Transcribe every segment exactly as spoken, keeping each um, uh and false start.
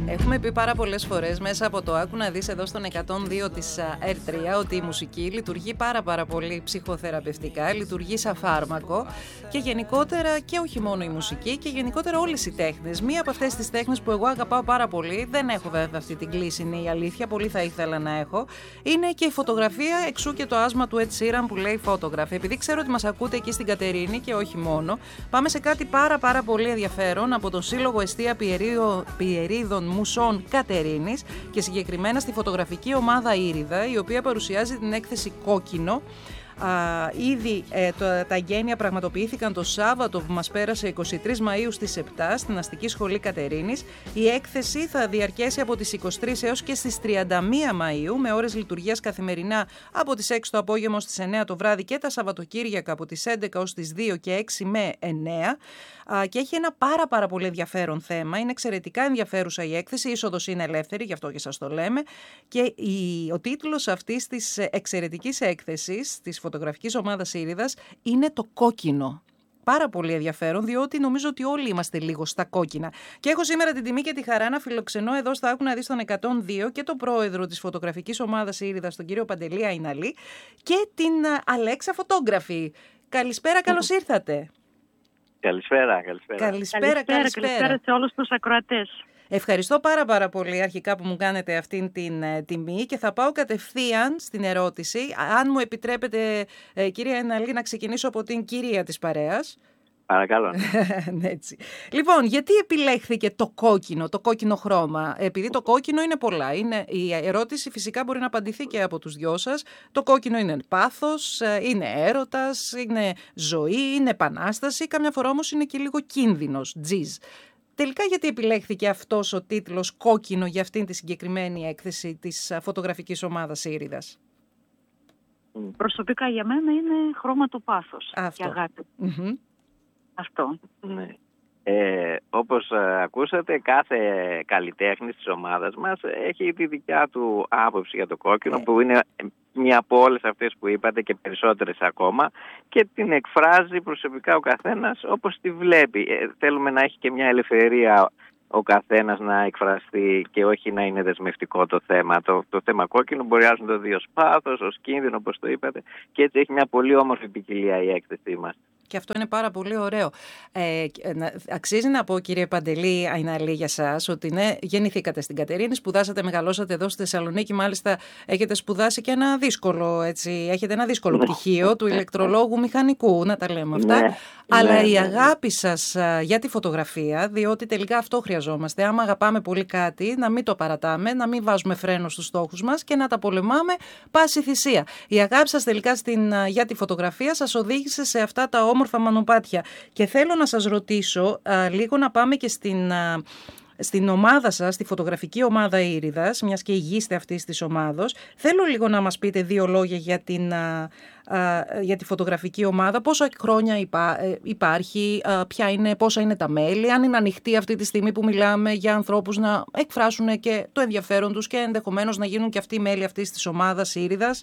Έχουμε πει πάρα πολλές φορές μέσα από το Άκου να δεις εδώ στον εκατόν δύο της ερ τρία ότι η μουσική λειτουργεί πάρα πάρα πολύ ψυχοθεραπευτικά, λειτουργεί σαν φάρμακο και γενικότερα και όχι μόνο η μουσική και γενικότερα όλες οι τέχνες. Μία από αυτές τις τέχνες που εγώ αγαπάω πάρα πολύ, δεν έχω βέβαια αυτή την κλίση, είναι η αλήθεια, πολύ θα ήθελα να έχω, είναι και η φωτογραφία, εξού και το άσμα του Ed Sheeran που λέει Photograph. Επειδή ξέρω ότι μας ακούτε εκεί στην Κατερίνη και όχι μόνο, πάμε σε κάτι πάρα πάρα πολύ ενδιαφέρον από τον Σύλλογο Εστία Πιερίδων Μουσών Κατερίνης και συγκεκριμένα στη φωτογραφική ομάδα Ήριδα, η οποία παρουσιάζει την έκθεση Κόκκινο. Α, ήδη ε, το, τα γένεια πραγματοποιήθηκαν το Σάββατο που μας πέρασε εικοστή τρίτη Μαΐου στις επτά στην Αστική Σχολή Κατερίνης. Η έκθεση θα διαρκέσει από τις εικοστή τρίτη έως και στις τριάντα μία Μαΐου με ώρες λειτουργίας καθημερινά από τις έξι το απόγευμα ως τις εννέα το βράδυ και τα Σαββατοκύριακα από τις έντεκα ως τις δύο και έξι με εννέα. Α, και έχει ένα πάρα πάρα πολύ ενδιαφέρον θέμα. Είναι εξαιρετικά ενδιαφέρουσα η έκθεση. Η είσοδος είναι ελεύθερη, γι' αυτό και σας το λέμε. Και η, ο τίτλος αυτής της εξαιρετικής έκθεσης της φωτογραφικής ομάδας Ήριδας είναι το κόκκινο. Πάρα πολύ ενδιαφέρον, διότι νομίζω ότι όλοι είμαστε λίγο στα κόκκινα. Και έχω σήμερα την τιμή και τη χαρά να φιλοξενώ εδώ στο Άκου να δεις τον εκατόν δύο και τον πρόεδρο της φωτογραφικής ομάδας Ήριδας, τον κύριο Παντελή Αϊναλή, και την Αλέξα Φωτόγραφη. Καλησπέρα, καλώς ήρθατε. Καλησπέρα, καλησπέρα. Καλησπέρα, καλησπέρα, καλησπέρα. καλησπέρα σε όλους τους ακροατές. Ευχαριστώ πάρα πάρα πολύ αρχικά που μου κάνετε αυτήν την ε, τιμή και θα πάω κατευθείαν στην ερώτηση. Αν μου επιτρέπετε, ε, κυρία Αϊναλή, να ξεκινήσω από την κυρία της παρέας. Παρακαλώ. Έτσι. Λοιπόν, γιατί επιλέχθηκε το κόκκινο, το κόκκινο χρώμα? Επειδή το κόκκινο είναι πολλά. Είναι, η ερώτηση φυσικά μπορεί να απαντηθεί και από τους δυο σας. Το κόκκινο είναι πάθος, είναι έρωτας, είναι ζωή, είναι επανάσταση. Καμιά φορά όμως είναι και λίγο κίνδυνος, τζιζ. Τελικά γιατί επιλέχθηκε αυτός ο τίτλος κόκκινο για αυτήν τη συγκεκριμένη έκθεση της φωτογραφικής ομάδας Ήριδας? Προσωπικά για μένα είναι χρώμα του πάθος Αυτό. και αγάπη. Mm-hmm. Αυτό. Ναι. Ε, όπως ε, ακούσατε, κάθε καλλιτέχνης της ομάδας μας έχει τη δικιά του άποψη για το κόκκινο, ε. που είναι μια από όλες αυτές που είπατε και περισσότερες ακόμα, και την εκφράζει προσωπικά ο καθένας όπως τη βλέπει. Ε, θέλουμε να έχει και μια ελευθερία ο καθένας να εκφραστεί και όχι να είναι δεσμευτικό το θέμα. Το, το θέμα κόκκινο μπορεί να το δει ως πάθος, ως κίνδυνο, όπως το είπατε, και έτσι έχει μια πολύ όμορφη ποικιλία η έκθεσή μας. Και αυτό είναι πάρα πολύ ωραίο. Ε, αξίζει να πω, κύριε Παντελή Αϊναλή, για σας, ότι ναι, γεννηθήκατε στην Κατερίνη, σπουδάσατε, μεγαλώσατε εδώ στη Θεσσαλονίκη, μάλιστα έχετε σπουδάσει και ένα δύσκολο, έτσι, έχετε ένα δύσκολο πτυχίο του ηλεκτρολόγου μηχανικού, να τα λέμε αυτά. Ναι, αλλά ναι, η ναι. αγάπη σας για τη φωτογραφία, διότι τελικά αυτό χρειαζόμαστε. Άμα αγαπάμε πολύ κάτι, να μην το παρατάμε, να μην βάζουμε φρένο στους στόχους μας και να τα πολεμάμε πάση θυσία. Η αγάπη σας τελικά στην, για τη φωτογραφία σας οδήγησε σε αυτά τα όμορφα μανοπάτια. Και θέλω να σας ρωτήσω α, λίγο να πάμε και στην, α, στην ομάδα σας, στη φωτογραφική ομάδα Ήριδας, μιας και ηγείστε αυτής της ομάδος. Θέλω λίγο να μας πείτε δύο λόγια για, την, α, α, για τη φωτογραφική ομάδα, πόσα χρόνια υπά, ε, υπάρχει, α, ποια είναι, πόσα είναι τα μέλη, αν είναι ανοιχτή αυτή τη στιγμή που μιλάμε για ανθρώπους να εκφράσουν και το ενδιαφέρον τους και ενδεχομένως να γίνουν και αυτοί μέλη αυτής της ομάδας Ήριδας.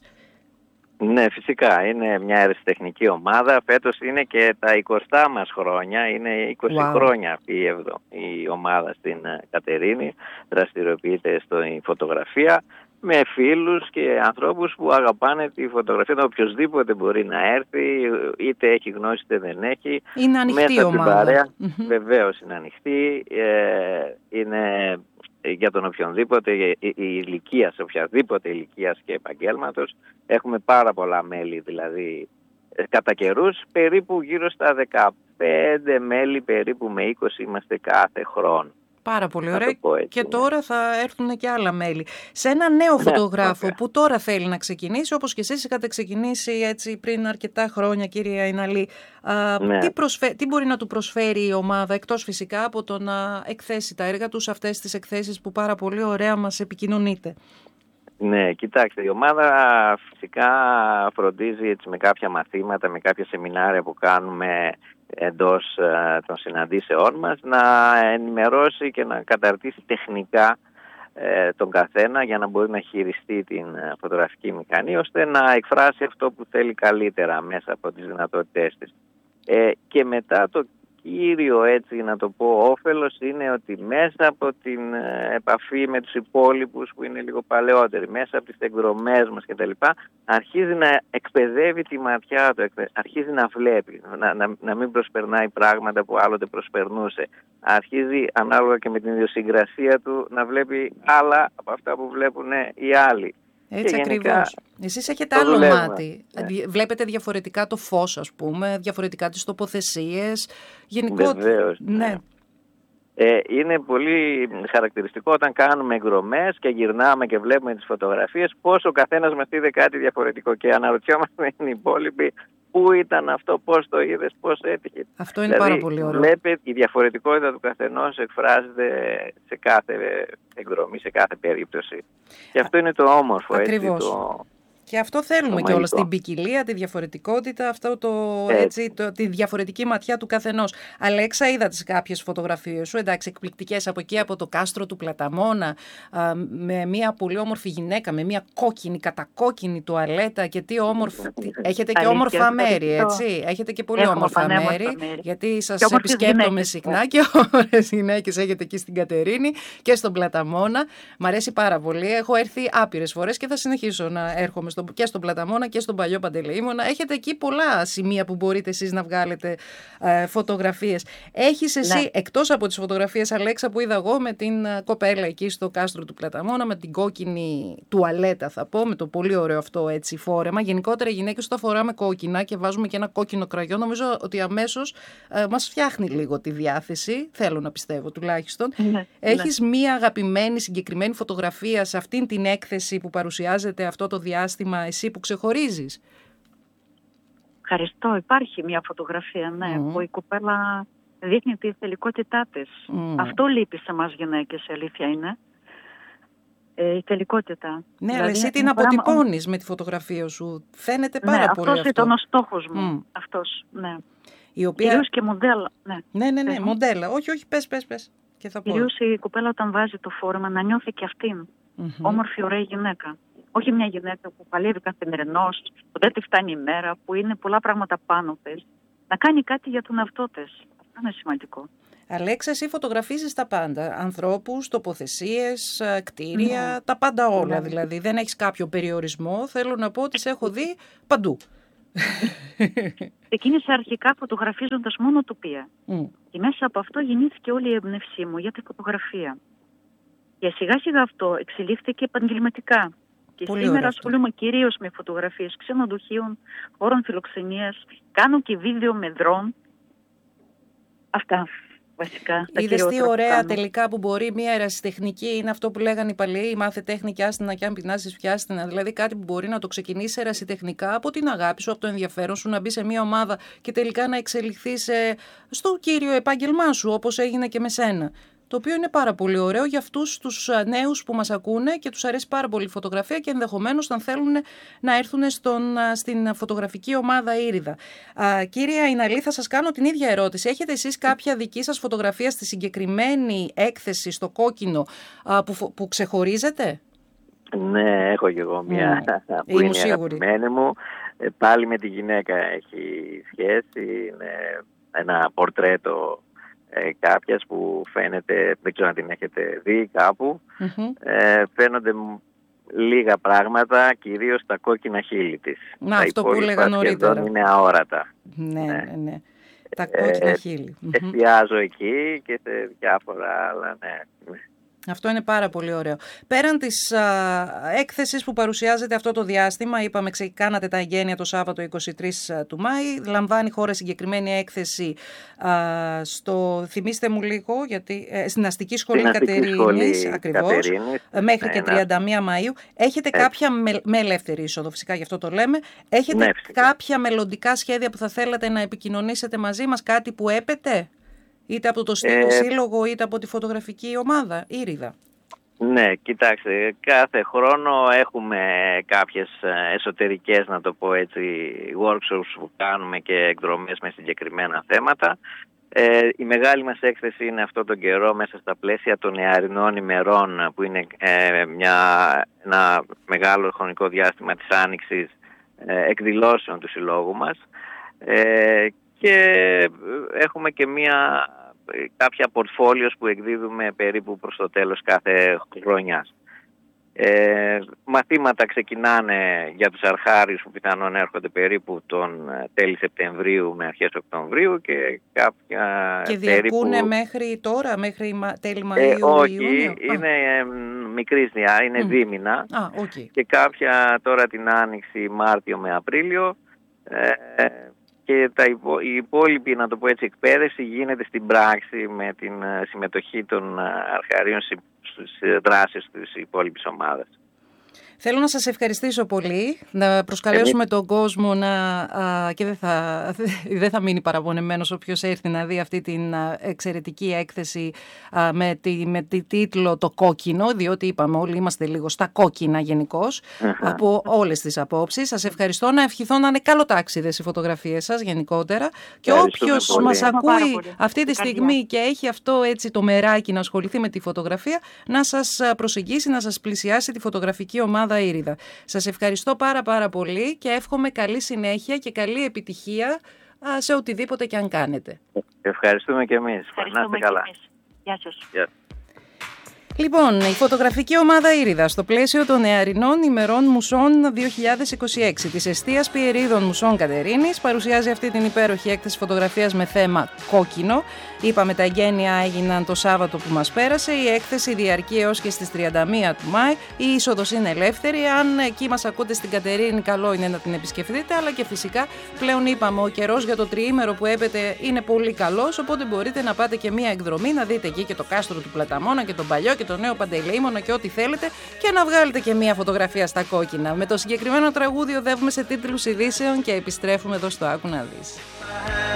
Ναι, φυσικά. Είναι μια αεραστεχνική ομάδα. Φέτος είναι και τα εικοστά μας χρόνια. Είναι είκοσι wow. χρόνια αυτή εδώ η ομάδα στην Κατερίνη. Δραστηριοποιείται στην φωτογραφία με φίλους και ανθρώπους που αγαπάνε τη φωτογραφία. Οποιοςδήποτε μπορεί να έρθει, είτε έχει γνώση είτε δεν έχει. Είναι ανοιχτή η ομάδα. Παρέα, mm-hmm. Βεβαίως είναι ανοιχτή. Ε, είναι για τον οποιονδήποτε, η, η, η ηλικία, σε οποιαδήποτε ηλικία και επαγγέλματος. Έχουμε πάρα πολλά μέλη, δηλαδή κατά καιρούς, περίπου γύρω στα δεκαπέντε μέλη, περίπου με είκοσι είμαστε κάθε χρόνο. Πάρα πολύ ωραία. Και τώρα θα έρθουν και άλλα μέλη. Σε ένα νέο φωτογράφο ναι, που τώρα θέλει να ξεκινήσει, όπως και εσείς είχατε ξεκινήσει έτσι πριν αρκετά χρόνια, κύριε Αϊναλή, ναι. τι, προσφέ... τι μπορεί να του προσφέρει η ομάδα, εκτός φυσικά από το να εκθέσει τα έργα του σε αυτές τις εκθέσεις που πάρα πολύ ωραία μας επικοινωνείτε? Ναι, κοιτάξτε, η ομάδα φυσικά φροντίζει έτσι, με κάποια μαθήματα, με κάποια σεμινάρια που κάνουμε εντός uh, των συναντήσεών μας, να ενημερώσει και να καταρτήσει τεχνικά uh, τον καθένα για να μπορεί να χειριστεί την uh, φωτογραφική μηχανή, ώστε να εκφράσει αυτό που θέλει καλύτερα μέσα από τις δυνατότητές της. Ε, και μετά το κύριο, έτσι να το πω, όφελος είναι ότι μέσα από την ε, επαφή με τους υπόλοιπους που είναι λίγο παλαιότεροι, μέσα από τις εκδρομές μας κτλ., αρχίζει να εκπαιδεύει τη ματιά του, αρχίζει να βλέπει, να, να, να μην προσπερνάει πράγματα που άλλοτε προσπερνούσε. Αρχίζει ανάλογα και με την ιδιοσυγκρασία του να βλέπει άλλα από αυτά που βλέπουν οι άλλοι. Έτσι ακριβώς. Εσείς έχετε άλλο δουλεύουμε. μάτι. Ναι. Βλέπετε διαφορετικά το φως, ας πούμε, διαφορετικά τις τοποθεσίες. Γενικότερα. Βεβαίως, ναι. ναι. Ε, είναι πολύ χαρακτηριστικό όταν κάνουμε εκδρομές και γυρνάμε και βλέπουμε τις φωτογραφίες πώς ο καθένας μας είδε κάτι διαφορετικό και αναρωτιόμαστε οι υπόλοιποι πού ήταν αυτό, πώς το είδες, πώς έτυχε. Αυτό είναι δηλαδή, πάρα πολύ ωραίο. Βλέπετε η διαφορετικότητα του καθενός εκφράζεται σε κάθε εκδρομή, σε κάθε περίπτωση. Και αυτό είναι το όμορφο. Ακριβώς. Έτσι, το... Και αυτό θέλουμε κιόλας, την ποικιλία, τη διαφορετικότητα, αυτό το, έτσι, το, τη διαφορετική ματιά του καθενός. Αλέξα, είδα τις κάποιες φωτογραφίες σου, εντάξει, εκπληκτικές από εκεί, από το κάστρο του Πλαταμόνα, α, με μια πολύ όμορφη γυναίκα, με μια κόκκινη, κατακόκκινη τουαλέτα και τι όμορφο. Έχετε και όμορφα μέρη, έτσι. Έχετε και πολύ Έχουμε όμορφα μέρη, μέρη, γιατί σας επισκέπτομαι γυναίκες, συχνά και όμορφες γυναίκες έχετε εκεί στην Κατερίνη και στον Πλαταμόνα. Μ' αρέσει πάρα πολύ. Έχω έρθει άπειρες φορές και θα συνεχίσω να έρχομαι και στον Πλαταμόνα και στον παλιό Παντελεήμονα. Έχετε εκεί πολλά σημεία που μπορείτε εσείς να βγάλετε ε, φωτογραφίες. Έχεις εσύ, ναι, εκτός από τις φωτογραφίες, Αλέξα, που είδα εγώ με την κοπέλα εκεί στο κάστρο του Πλαταμόνα, με την κόκκινη τουαλέτα, θα πω, με το πολύ ωραίο αυτό έτσι φόρεμα. Γενικότερα οι γυναίκες όταν φοράμε κόκκινα και βάζουμε και ένα κόκκινο κραγιό, νομίζω ότι αμέσως ε, μας φτιάχνει λίγο τη διάθεση. Θέλω να πιστεύω τουλάχιστον. Ναι, έχεις ναι. μία αγαπημένη συγκεκριμένη φωτογραφία σε αυτήν την έκθεση που παρουσιάζεται αυτό το διάστημα, εσύ που ξεχωρίζεις? Ευχαριστώ. Υπάρχει μια φωτογραφία, ναι, mm. που η κοπέλα δείχνει τη θελικότητά της. Mm. Αυτό λείπει σε εμάς γυναίκες, η αλήθεια είναι. Ε, η θελικότητα. Ναι, δηλαδή, αλλά εσύ την αποτυπώνεις πράγμα... με τη φωτογραφία σου. Φαίνεται πάρα ναι, πολύ αυτός αυτό. ήταν ο στόχος μου. Mm. Αυτός, ναι. Η οποία... Κυρίως και μοντέλα. Ναι, ναι, ναι, ναι μοντέλα. Όχι, όχι, πες, πες, πες. Και θα πω. Κυρίως η κοπέλα όταν βάζει το φόρεμα να νιώθει και αυτήν. Mm-hmm. Όμορφη, ωραία γυναίκα. Όχι μια γυναίκα που παλεύει καθημερινώς, που δεν τη φτάνει η μέρα, που είναι πολλά πράγματα πάνω της. Να κάνει κάτι για τον εαυτό της. Αυτό είναι σημαντικό. Αλέξα, εσύ φωτογραφίζεις τα πάντα. Ανθρώπους, τοποθεσίες, κτίρια, ναι. τα πάντα όλα ναι. δηλαδή. Δεν έχεις κάποιο περιορισμό. Θέλω να πω ότι σε έχω δει παντού. Ξεκίνησα αρχικά φωτογραφίζοντας μόνο τοπία. Mm. Και μέσα από αυτό γεννήθηκε όλη η έμπνευσή μου για τη φωτογραφία. Και σιγά σιγά αυτό εξελίχθηκε επαγγελματικά. Και πολύ σήμερα ασχολούμαι κυρίως με φωτογραφίες ξενοδοχείων, χώρων φιλοξενίας, κάνω και βίντεο με ντρόν. Αυτά βασικά. Είδες τι ωραία τελικά που μπορεί μια ερασιτεχνική, είναι αυτό που λέγανε οι παλαιοί, μάθε τέχνη και άστινα και αν πεινάσεις πιάστηνα. Δηλαδή κάτι που μπορεί να το ξεκινήσει ερασιτεχνικά από την αγάπη σου, από το ενδιαφέρον σου, να μπει σε μια ομάδα και τελικά να εξελιχθείς στο κύριο επάγγελμά σου, όπως έγινε και με σένα. Το οποίο είναι πάρα πολύ ωραίο για αυτούς τους νέους που μας ακούνε και τους αρέσει πάρα πολύ η φωτογραφία και ενδεχομένως αν θέλουν να έρθουν στον, στην φωτογραφική ομάδα Ήριδα. Α, κύρια Ιναλή, θα σας κάνω την ίδια ερώτηση. Έχετε εσείς κάποια δική σας φωτογραφία στη συγκεκριμένη έκθεση στο κόκκινο α, που, που ξεχωρίζετε? Ναι, έχω και εγώ μια mm. που είναι η αγαπημένη μου. Ε, πάλι με τη γυναίκα έχει σχέση. Είναι ένα πορτρέτο Ε, κάποιας που φαίνεται, δεν ξέρω αν την έχετε δει κάπου, mm-hmm. ε, φαίνονται λίγα πράγματα, κυρίως τα κόκκινα χείλη της. Να, τα αυτό που έλεγα νωρίτερα. Είναι αόρατα. Ναι, ναι, ναι. ναι. Τα κόκκινα ε, χείλη. Εστιάζω εκεί και σε διάφορα άλλα, ναι. Αυτό είναι πάρα πολύ ωραίο. Πέραν της α, έκθεσης που παρουσιάζεται αυτό το διάστημα, είπαμε ξεκάνατε τα εγγένεια το Σάββατο είκοσι τρεις του Μάη, λαμβάνει χώρα συγκεκριμένη έκθεση α, στο, θυμίστε μου λίγο, γιατί, ε, στην Αστική Σχολή στην Κατερίνης, ακριβώς, Κατερίνης, μέχρι ναι, και τριάντα μία Μαΐου. Έχετε ε. κάποια, με, με ελεύθερη είσοδο φυσικά, γι' αυτό το λέμε, έχετε ναι, κάποια μελλοντικά σχέδια που θα θέλατε να επικοινωνήσετε μαζί μας, κάτι που έπεται? Είτε από το ε, σύλλογο, είτε από τη φωτογραφική ομάδα, Ήριδα. Ναι, κοιτάξτε, κάθε χρόνο έχουμε κάποιες εσωτερικές, να το πω έτσι, workshops που κάνουμε και εκδρομές με συγκεκριμένα θέματα. Ε, η μεγάλη μας έκθεση είναι αυτό τον καιρό μέσα στα πλαίσια των νεαρινών ημερών, που είναι ε, μια, ένα μεγάλο χρονικό διάστημα της άνοιξης ε, εκδηλώσεων του συλλόγου μας. Ε, και έχουμε και μια, κάποια πορτφόλιος που εκδίδουμε περίπου προς το τέλος κάθε χρονιάς. Ε, μαθήματα ξεκινάνε για τους αρχάριους που πιθανόν έρχονται περίπου τον τέλη Σεπτεμβρίου με αρχές Οκτωβρίου και κάποια Και διαρκούνε περίπου... μέχρι τώρα, μέχρι τέλη Μαΐου, ε, όχι, Ιούνιο? είναι ε, μικρής διά, είναι mm. δίμηνα Α, okay. και κάποια τώρα την Άνοιξη Μάρτιο με Απρίλιο ε, και τα υπο, η υπόλοιπη, να το πω έτσι, εκπαίδευση γίνεται στην πράξη με την συμμετοχή των αρχαρίων στις δράσεις της υπόλοιπης ομάδας. Θέλω να σας ευχαριστήσω πολύ, να προσκαλέσουμε Εμείς... τον κόσμο να, α, και δεν θα, δεν θα μείνει παραπονεμένος όποιος έρθει να δει αυτή την α, εξαιρετική έκθεση α, με, τη, με τη τίτλο «Το κόκκινο», διότι είπαμε όλοι είμαστε λίγο στα κόκκινα γενικώς, uh-huh. από όλες τις απόψεις. Σας ευχαριστώ, να ευχηθώ να είναι καλό τάξιδες οι φωτογραφίες σας γενικότερα και όποιος μας ακούει αυτή τη στιγμή και έχει αυτό έτσι το μεράκι να ασχοληθεί με τη φωτογραφία, να σας προσεγγίσει, να σας πλησιάσει τη φωτογραφική ομάδα Ήριδα. Σας ευχαριστώ πάρα πάρα πολύ και εύχομαι καλή συνέχεια και καλή επιτυχία σε οτιδήποτε και αν κάνετε. Ευχαριστούμε και εμείς. Ευχαριστούμε καλά. Και εμείς. Γεια σας. Γεια. Λοιπόν, η φωτογραφική ομάδα Ήριδα στο πλαίσιο των νεαρινών ημερών Μουσών δύο χιλιάδες είκοσι έξι της εστίας Πιερίδων Μουσών Κατερίνης παρουσιάζει αυτή την υπέροχη έκθεση φωτογραφίας με θέμα κόκκινο. Είπαμε, τα εγγένεια έγιναν το Σάββατο που μας πέρασε. Η έκθεση διαρκεί έως και στις τριάντα μία του Μάη. Η είσοδος είναι ελεύθερη. Αν εκεί μας ακούτε στην Κατερίνη, καλό είναι να την επισκεφτείτε. Αλλά και φυσικά πλέον είπαμε, ο καιρός για το τριήμερο που έπεται είναι πολύ καλός. Οπότε μπορείτε να πάτε και μία εκδρομή, να δείτε εκεί και το κάστρο του Πλαταμόνα και τον παλιό και το νέο Παντελεήμονο και ό,τι θέλετε. Και να βγάλετε και μία φωτογραφία στα κόκκινα. Με το συγκεκριμένο τραγούδι οδεύουμε σε τίτλους ειδήσεων και επιστρέφουμε εδώ στο Άκου να δεις.